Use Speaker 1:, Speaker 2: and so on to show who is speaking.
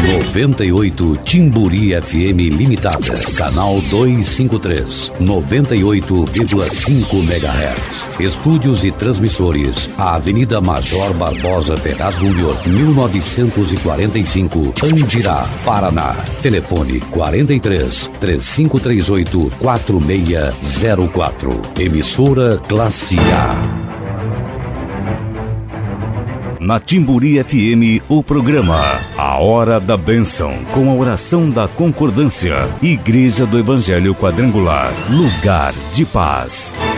Speaker 1: 98 Timburi FM Limitada, canal 253, 98,5 MHz. Estúdios e transmissores, a Avenida Major Barbosa Ferraz Júnior, 1945, Andirá, Paraná. Telefone 43 3538 4604. Emissora Classe A. Na Timburi FM, o programa A Hora da Bênção, com a oração da concordância. Igreja do Evangelho Quadrangular, lugar de paz.